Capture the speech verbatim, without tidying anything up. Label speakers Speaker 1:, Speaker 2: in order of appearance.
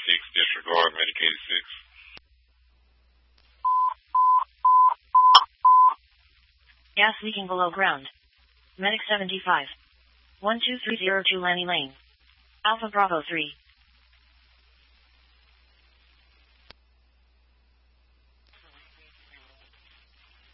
Speaker 1: six, disregard, medicated six.
Speaker 2: Gas leaking below ground. Medic seventy-five. one two three zero two Lanny Lane. Alpha Bravo three.